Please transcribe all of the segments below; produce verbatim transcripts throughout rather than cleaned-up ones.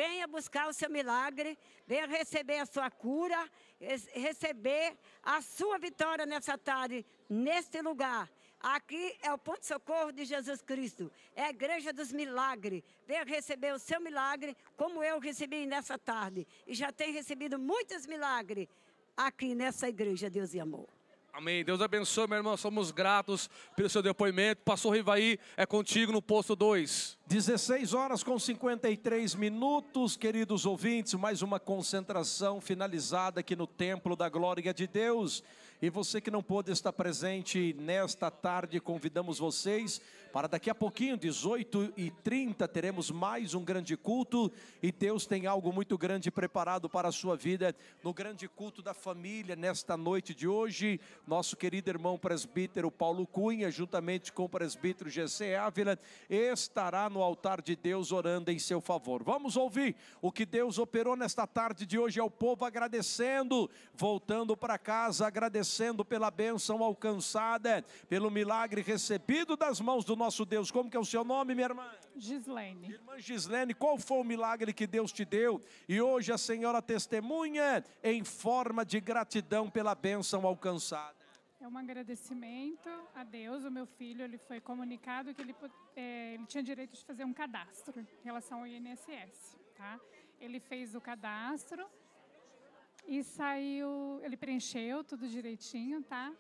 venha buscar o seu milagre, venha receber a sua cura, receber a sua vitória nessa tarde, neste lugar. Aqui é o Ponto de Socorro de Jesus Cristo, é a Igreja dos Milagres. Venha receber o seu milagre, como eu recebi nessa tarde. E já tenho recebido muitos milagres aqui nessa igreja, Deus e amor. Amém. Deus abençoe, meu irmão. Somos gratos pelo seu depoimento. Pastor Rivaí, é contigo no posto dois. dezesseis horas com cinquenta e três minutos, queridos ouvintes. Mais uma concentração finalizada aqui no Templo da Glória de Deus. E você que não pôde estar presente nesta tarde, convidamos vocês para daqui a pouquinho, dezoito e trinta, teremos mais um grande culto. E Deus tem algo muito grande preparado para a sua vida no grande culto da família nesta noite de hoje. Nosso querido irmão presbítero Paulo Cunha, juntamente com o presbítero G C Ávila, estará no altar de Deus orando em seu favor. Vamos ouvir o que Deus operou nesta tarde de hoje. É o povo agradecendo, voltando para casa, agradecendo pela bênção alcançada, pelo milagre recebido das mãos do nosso Deus. Como que é o seu nome, minha irmã? Gislene. Irmã Gislene, qual foi o milagre que Deus te deu? E hoje a senhora testemunha em forma de gratidão pela bênção alcançada. É um agradecimento a Deus. O meu filho, ele foi comunicado que ele, é, ele tinha direito de fazer um cadastro em relação ao I N S S, tá? Ele fez o cadastro e saiu, ele preencheu tudo direitinho, tá?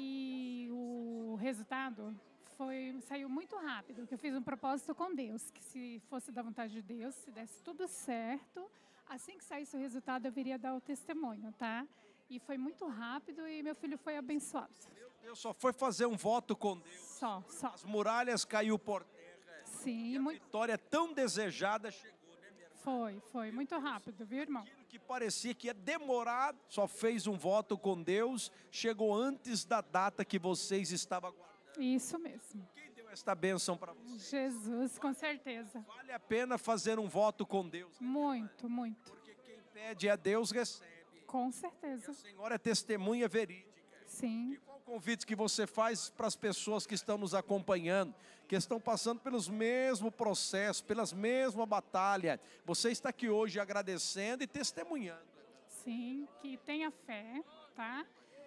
E o resultado foi, saiu muito rápido, porque eu fiz um propósito com Deus, que se fosse da vontade de Deus, se desse tudo certo, assim que saísse o resultado eu viria dar o testemunho, tá? E foi muito rápido e meu filho foi abençoado. Meu Deus, só foi fazer um voto com Deus. Só, só. As muralhas caiu por terra. Sim. E a muito... vitória tão desejada chegou, né, minha irmã? Foi, foi. Muito rápido, viu, irmão? Aquilo que parecia que ia demorar, só fez um voto com Deus, chegou antes da data que vocês estavam aguardando. Isso mesmo. Quem deu esta bênção para vocês? Jesus, com certeza. Vale a pena fazer um voto com Deus. Né? Muito, muito. Porque quem pede a Deus recebe. Com certeza. A senhora é testemunha verídica. Sim. E qual o convite que você faz para as pessoas que estão nos acompanhando, que estão passando pelos mesmos processos, pelas mesmas batalhas? Você está aqui hoje agradecendo e testemunhando. Sim, que tenha fé, tá?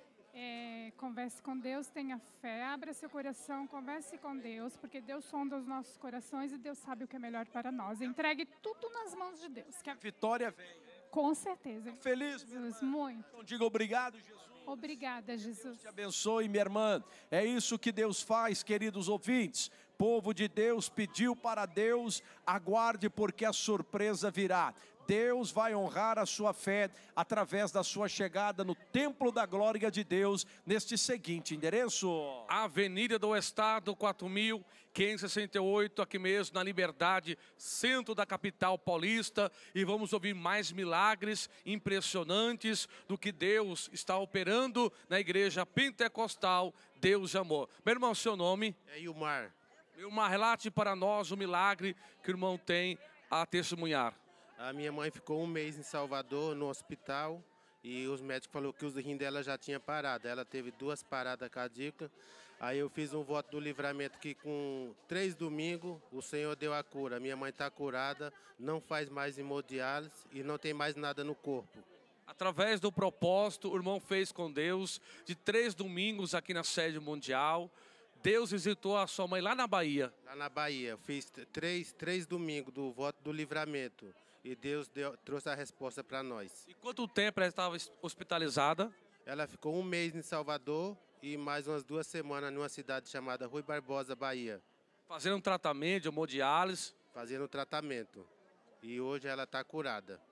É, converse com Deus, tenha fé, abra seu coração, converse com Deus, porque Deus sonda os nossos corações e Deus sabe o que é melhor para nós. Entregue tudo nas mãos de Deus. Que a vitória vem. Com certeza. Feliz, Jesus, muito. Então diga obrigado, Jesus. Obrigada, Jesus. Deus te abençoe, minha irmã. É isso que Deus faz, queridos ouvintes. Povo de Deus pediu para Deus, aguarde porque a surpresa virá. Deus vai honrar a sua fé através da sua chegada no Templo da Glória de Deus, neste seguinte endereço. Avenida do Estado, quatro mil quinhentos e sessenta e oito, aqui mesmo na Liberdade, centro da capital paulista. E vamos ouvir mais milagres impressionantes do que Deus está operando na igreja pentecostal Deus de Amor. Meu irmão, seu nome? É Ilmar. Ilmar, relate para nós o milagre que o irmão tem a testemunhar. A minha mãe ficou um mês em Salvador, no hospital, e os médicos falaram que os rins dela já tinha parado. Ela teve duas paradas cardíacas. Aí eu fiz um voto do livramento que com três domingos o Senhor deu a cura. Minha mãe está curada, não faz mais hemodiálise e não tem mais nada no corpo. Através do propósito, o irmão fez com Deus, de três domingos aqui na sede mundial, Deus visitou a sua mãe lá na Bahia. Lá na Bahia, eu fiz três, três domingos do voto do livramento. E Deus deu, trouxe a resposta para nós. E quanto tempo ela estava hospitalizada? Ela ficou um mês em Salvador e mais umas duas semanas numa cidade chamada Rui Barbosa, Bahia. Fazendo um tratamento de hemodiálise? Fazendo um tratamento. E hoje ela está curada.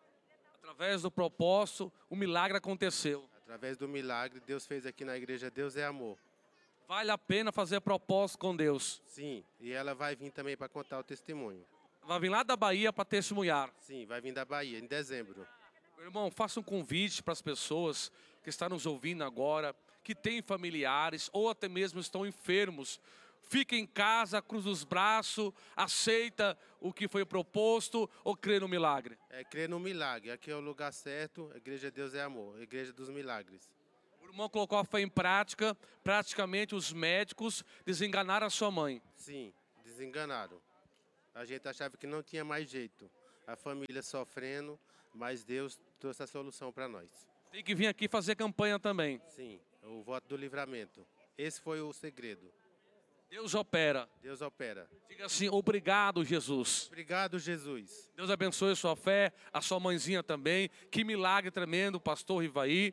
Através do propósito, o milagre aconteceu. Através do milagre, Deus fez aqui na igreja Deus é Amor. Vale a pena fazer propósito com Deus? Sim, e ela vai vir também para contar o testemunho. Vai vir lá da Bahia para testemunhar? Sim, vai vir da Bahia, em dezembro. Meu irmão, faça um convite para as pessoas que estão nos ouvindo agora, que têm familiares ou até mesmo estão enfermos. Fica em casa, cruza os braços, aceita o que foi proposto ou crê no milagre? É, crê no milagre. Aqui é o lugar certo, a igreja Deus é Amor, a igreja dos milagres. O irmão colocou a fé em prática, praticamente os médicos desenganaram a sua mãe. Sim, desenganaram. A gente achava que não tinha mais jeito. a família sofrendo, mas Deus trouxe a solução para nós. Tem que vir aqui fazer campanha também. Sim, o voto do livramento. Esse foi o segredo. Deus opera. Deus opera. Diga assim, obrigado, Jesus. Obrigado, Jesus. Deus abençoe a sua fé, a sua mãezinha também. Que milagre tremendo, pastor Rivaí.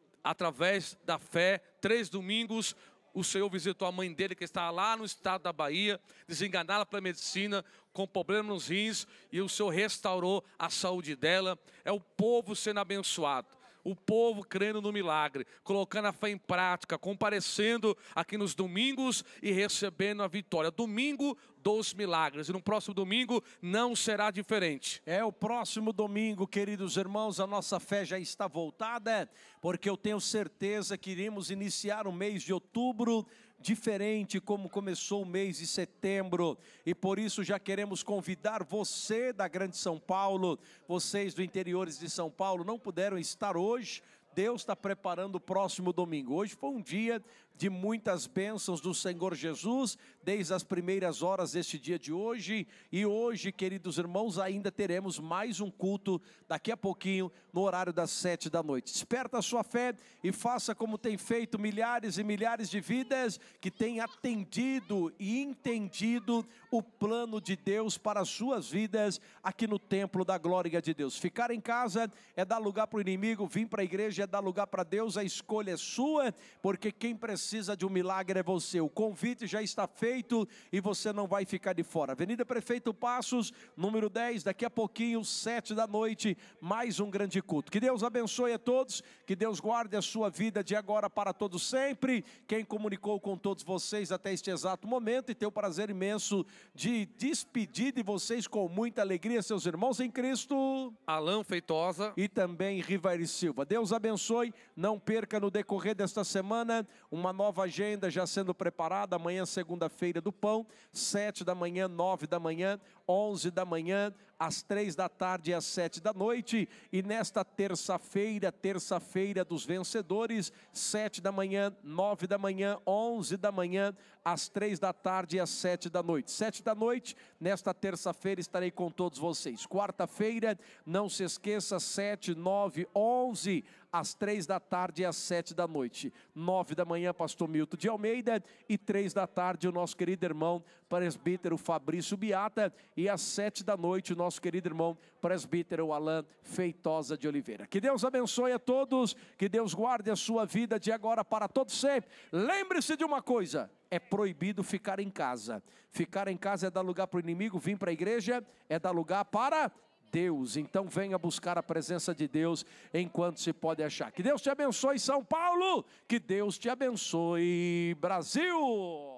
Através da fé, três domingos, o Senhor visitou a mãe dele, que está lá no estado da Bahia, desenganada pela medicina, com problema nos rins, e o Senhor restaurou a saúde dela. É o povo sendo abençoado. O povo crendo no milagre, colocando a fé em prática, comparecendo aqui nos domingos e recebendo a vitória. Domingo dos milagres. E no próximo domingo não será diferente. É o próximo domingo, queridos irmãos, a nossa fé já está voltada, porque eu tenho certeza que iremos iniciar o mês de outubro diferente como começou o mês de setembro, e por isso já queremos convidar você da Grande São Paulo, vocês do interiores de São Paulo, não puderam estar hoje, Deus está preparando o próximo domingo. Hoje foi um dia de muitas bênçãos do Senhor Jesus, desde as primeiras horas deste dia de hoje, e hoje, queridos irmãos, ainda teremos mais um culto, daqui a pouquinho, no horário das sete da noite. Desperta a sua fé e faça como tem feito milhares e milhares de vidas, que têm atendido e entendido o plano de Deus para as suas vidas, aqui no templo da glória de Deus. Ficar em casa é dar lugar para o inimigo, vir para a igreja é dar lugar para Deus, a escolha é sua, porque quem precisa precisa de um milagre é você. O convite já está feito e você não vai ficar de fora. Avenida Prefeito Passos, número dez, daqui a pouquinho, sete da noite, mais um grande culto. Que Deus abençoe a todos, que Deus guarde a sua vida de agora para todos sempre. Quem comunicou com todos vocês até este exato momento, e tenho o prazer imenso de despedir de vocês com muita alegria, seus irmãos em Cristo, Alan Feitosa e também Rivaí Silva. Deus abençoe, não perca no decorrer desta semana uma nova agenda já sendo preparada. Amanhã, segunda-feira do pão, sete da manhã, nove da manhã, onze da manhã, às três da tarde e às sete da noite, e nesta terça-feira, terça-feira dos vencedores, sete da manhã, nove da manhã, onze da manhã, às três da tarde e às sete da noite. Sete da noite, nesta terça-feira estarei com todos vocês. Quarta-feira, não se esqueça, sete, nove, onze, às três da tarde e às sete da noite. Nove da manhã, pastor Milton de Almeida, e três da tarde, o nosso querido irmão presbítero Fabrício Biata, e às sete da noite, o nosso querido irmão presbítero Alan Feitosa de Oliveira. Que Deus abençoe a todos, que Deus guarde a sua vida de agora para todos sempre. Lembre-se de uma coisa, é proibido ficar em casa. Ficar em casa é dar lugar para o inimigo, vir para a igreja é dar lugar para Deus. Então venha buscar a presença de Deus enquanto se pode achar. Que Deus te abençoe, São Paulo. Que Deus te abençoe, Brasil.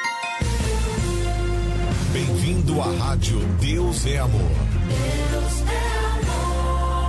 Bem-vindo à rádio Deus é Amor. Deus é amor.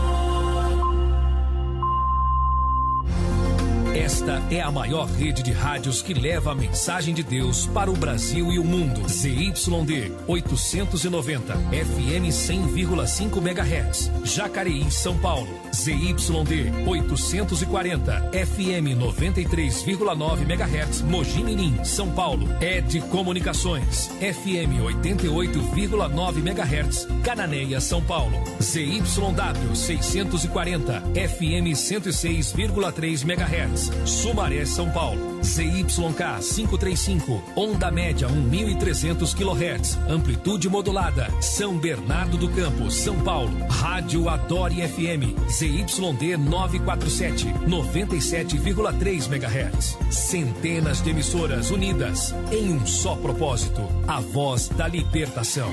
Esta é a maior rede de rádios que leva a mensagem de Deus para o Brasil e o mundo. Z Y D oitocentos e noventa, F M cem vírgula cinco megahertz, Jacareí, São Paulo. Z Y D oitocentos e quarenta, F M noventa e três vírgula nove megahertz, Mogi Mirim, São Paulo. Ed Comunicações, F M oitenta e oito vírgula nove megahertz, Cananéia, São Paulo. Z Y W seiscentos e quarenta, F M cento e seis vírgula três megahertz, Sumaré, São Paulo. Z Y K quinhentos e trinta e cinco, onda média mil e trezentos quilohertz, amplitude modulada, São Bernardo do Campo, São Paulo. Rádio Adore F M, Z Y D novecentos e quarenta e sete, noventa e sete vírgula três megahertz. Centenas de emissoras unidas em um só propósito, a voz da libertação.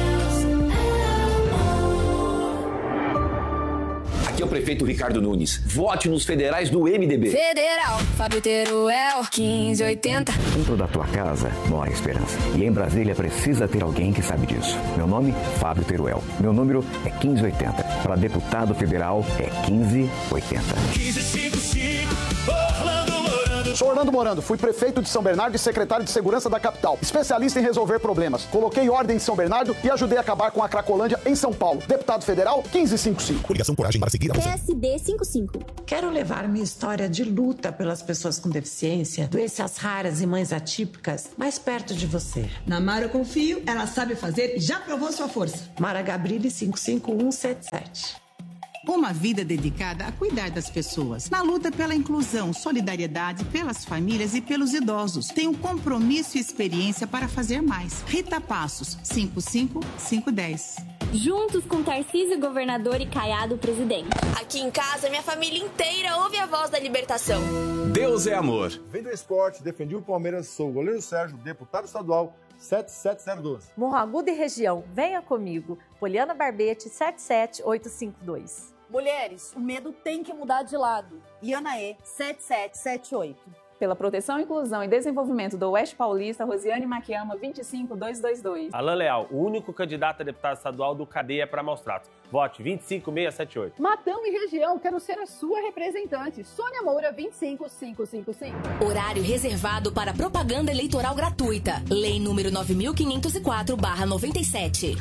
Aqui é o prefeito Ricardo Nunes. Vote nos federais do M D B. Federal, Fábio Teruel, quinze oitenta. Dentro da tua casa mora a esperança. E em Brasília precisa ter alguém que sabe disso. Meu nome, Fábio Teruel. Meu número é quinze oitenta. Para deputado federal é quinze oitenta. quinze cinquenta e cinco, Orlando Morando. Sou Orlando Morando, fui prefeito de São Bernardo e secretário de segurança da capital. Especialista em resolver problemas. Coloquei ordem em São Bernardo e ajudei a acabar com a Cracolândia em São Paulo. Deputado federal, quinze cinquenta e cinco. Coligação Coragem para seguir a P S D cinquenta e cinco. Quero levar minha história de luta pelas pessoas com deficiência, doenças raras e mães atípicas mais perto de você. Na Mara eu confio, ela sabe fazer e já provou sua força. Mara Gabrilli cinco cinco um sete sete. Uma vida dedicada a cuidar das pessoas. Na luta pela inclusão, solidariedade pelas famílias e pelos idosos. Tenho compromisso e experiência para fazer mais. Rita Passos, cinco cinco cinco um zero. Juntos com Tarcísio, governador, e Caiado, presidente. Aqui em casa, minha família inteira ouve a voz da libertação. Deus é amor. Vem do esporte, defendi o Palmeiras, sou o goleiro Sérgio, deputado estadual sete sete zero um dois. Morro Agudo e região, venha comigo. Poliana Barbete, sete sete oito cinco dois. Mulheres, o medo tem que mudar de lado. Iana E, sete sete sete oito. Pela proteção, inclusão e desenvolvimento do Oeste Paulista, Rosiane Maquiama, vinte e cinco dois dois dois. Alan Leal, o único candidato a deputado estadual do Cadeia para Maus Tratos. Vote vinte e cinco seis sete oito. Matão e região, quero ser a sua representante. Sônia Moura, vinte e cinco cinco cinco cinco. Horário reservado para propaganda eleitoral gratuita. Lei número nove mil quinhentos e quatro barra noventa e sete.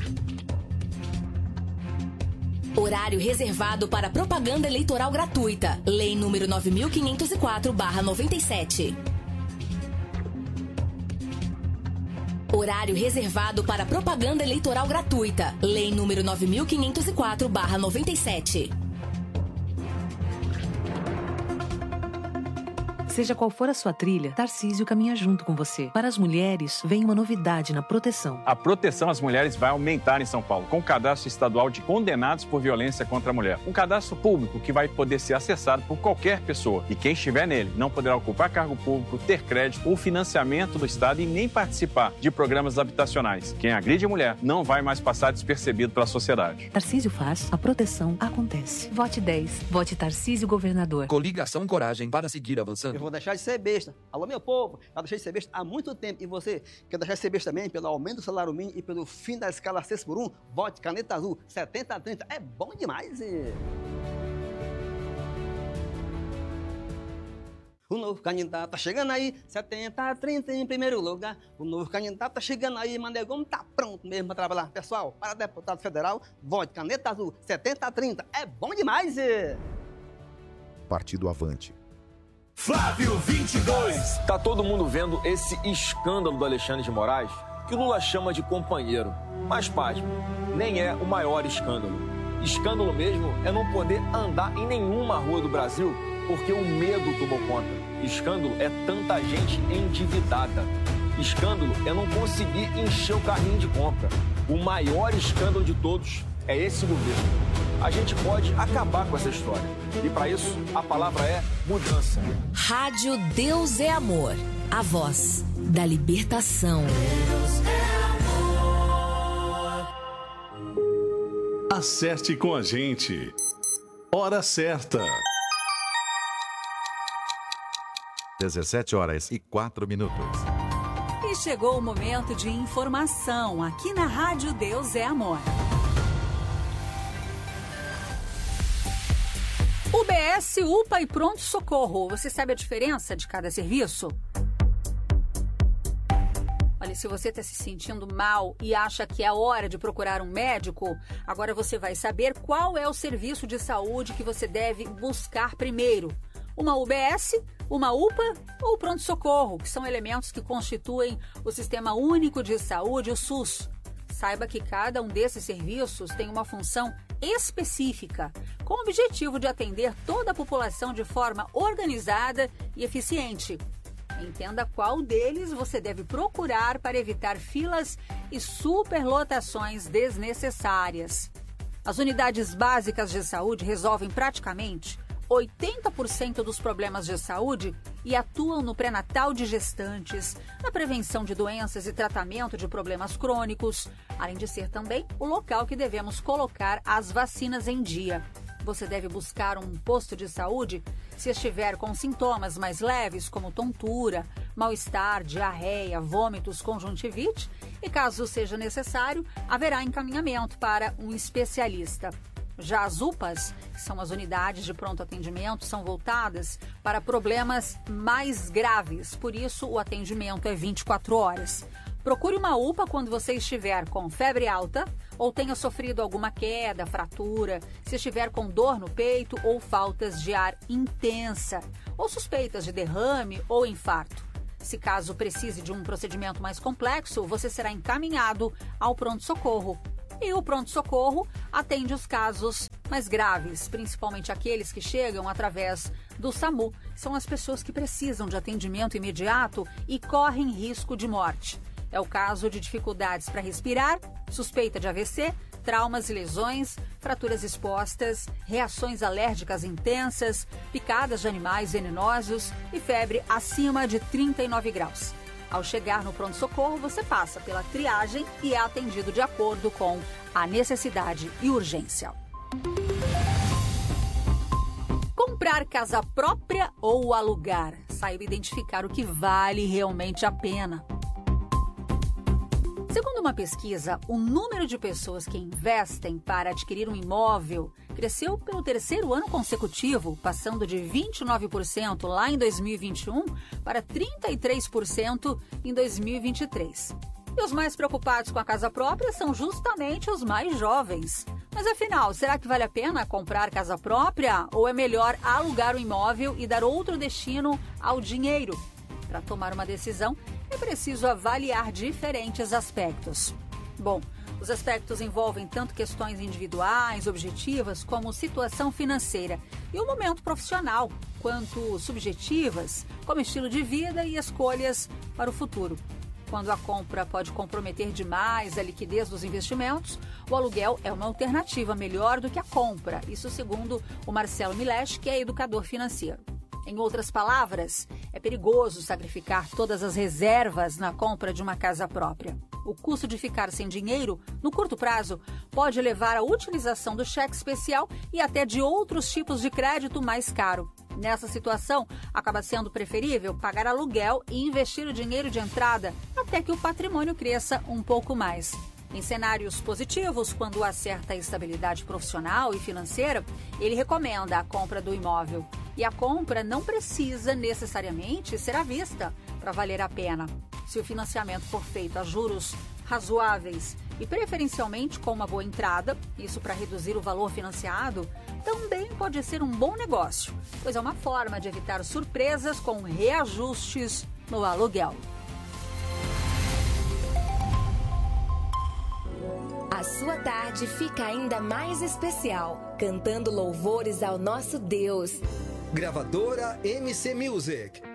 Horário reservado para propaganda eleitoral gratuita. Lei número nove mil quinhentos e quatro barra noventa e sete. Horário reservado para propaganda eleitoral gratuita. Lei número nove mil quinhentos e quatro barra noventa e sete. Seja qual for a sua trilha, Tarcísio caminha junto com você. Para as mulheres, vem uma novidade na proteção. A proteção às mulheres vai aumentar em São Paulo, com o cadastro estadual de condenados por violência contra a mulher. Um cadastro público que vai poder ser acessado por qualquer pessoa. E quem estiver nele não poderá ocupar cargo público, ter crédito ou financiamento do Estado e nem participar de programas habitacionais. Quem agride a mulher não vai mais passar despercebido pela sociedade. Tarcísio faz, a proteção acontece. Vote dez. Vote Tarcísio governador. Coligação Coragem para seguir avançando. Vou deixar de ser besta. Alô, meu povo, já deixei de ser besta há muito tempo. E você quer deixar de ser besta também pelo aumento do salário mínimo e pelo fim da escala seis por um? Vote Caneta Azul setenta a trinta. É bom demais. E... O novo candidato tá chegando aí, setenta a trinta em primeiro lugar. O novo candidato tá chegando aí, Manegão tá pronto mesmo para trabalhar. Pessoal, para deputado federal, vote Caneta Azul setenta a trinta. É bom demais. E... Partido Avante. Flávio vinte e dois. Tá todo mundo vendo esse escândalo do Alexandre de Moraes, que o Lula chama de companheiro. Mas, pasme, nem é o maior escândalo. Escândalo mesmo é não poder andar em nenhuma rua do Brasil porque o medo tomou conta. Escândalo é tanta gente endividada. Escândalo é não conseguir encher o carrinho de compra. O maior escândalo de todos é esse governo. A gente pode acabar com essa história. E para isso, a palavra é mudança. Rádio Deus é Amor. A voz da libertação. Deus é amor. Acerte com a gente. Hora certa. dezessete horas e quatro minutos. E chegou o momento de informação aqui na Rádio Deus é Amor. U B S, U P A e Pronto Socorro. Você sabe a diferença de cada serviço? Olha, se você está se sentindo mal e acha que é hora de procurar um médico, agora você vai saber qual é o serviço de saúde que você deve buscar primeiro. Uma U B S, uma U P A ou Pronto Socorro, que são elementos que constituem o Sistema Único de Saúde, o SUS. Saiba que cada um desses serviços tem uma função específica, com o objetivo de atender toda a população de forma organizada e eficiente. Entenda qual deles você deve procurar para evitar filas e superlotações desnecessárias. As unidades básicas de saúde resolvem praticamente oitenta por cento dos problemas de saúde e atuam no pré-natal de gestantes, na prevenção de doenças e tratamento de problemas crônicos, além de ser também o local que devemos colocar as vacinas em dia. Você deve buscar um posto de saúde se estiver com sintomas mais leves, como tontura, mal-estar, diarreia, vômitos, conjuntivite, e caso seja necessário, haverá encaminhamento para um especialista. Já as U P As, que são as unidades de pronto atendimento, são voltadas para problemas mais graves, por isso o atendimento é vinte e quatro horas. Procure uma U P A quando você estiver com febre alta ou tenha sofrido alguma queda, fratura, se estiver com dor no peito ou faltas de ar intensa, ou suspeitas de derrame ou infarto. Se caso precise de um procedimento mais complexo, você será encaminhado ao pronto-socorro. E o pronto-socorro atende os casos mais graves, principalmente aqueles que chegam através do SAMU. São as pessoas que precisam de atendimento imediato e correm risco de morte. É o caso de dificuldades para respirar, suspeita de A V C, traumas e lesões, fraturas expostas, reações alérgicas intensas, picadas de animais venenosos e febre acima de trinta e nove graus. Ao chegar no pronto-socorro, você passa pela triagem e é atendido de acordo com a necessidade e urgência. Comprar casa própria ou alugar? Saiba identificar o que vale realmente a pena. Segundo uma pesquisa, o número de pessoas que investem para adquirir um imóvel cresceu pelo terceiro ano consecutivo, passando de vinte e nove por cento lá em dois mil e vinte e um para trinta e três por cento em dois mil e vinte e três. E os mais preocupados com a casa própria são justamente os mais jovens. Mas afinal, será que vale a pena comprar casa própria ou é melhor alugar o imóvel e dar outro destino ao dinheiro? Para tomar uma decisão, é preciso avaliar diferentes aspectos. Bom, os aspectos envolvem tanto questões individuais, objetivas, como situação financeira e o momento profissional, quanto subjetivas, como estilo de vida e escolhas para o futuro. Quando a compra pode comprometer demais a liquidez dos investimentos, o aluguel é uma alternativa melhor do que a compra, isso segundo o Marcelo Milesch, que é educador financeiro. Em outras palavras, é perigoso sacrificar todas as reservas na compra de uma casa própria. O custo de ficar sem dinheiro, no curto prazo, pode levar à utilização do cheque especial e até de outros tipos de crédito mais caro. Nessa situação, acaba sendo preferível pagar aluguel e investir o dinheiro de entrada até que o patrimônio cresça um pouco mais. Em cenários positivos, quando há certa estabilidade profissional e financeira, ele recomenda a compra do imóvel. E a compra não precisa necessariamente ser à vista para valer a pena. Se o financiamento for feito a juros razoáveis e preferencialmente com uma boa entrada, isso para reduzir o valor financiado, também pode ser um bom negócio, pois é uma forma de evitar surpresas com reajustes no aluguel. A sua tarde fica ainda mais especial, cantando louvores ao nosso Deus. Gravadora M C Music.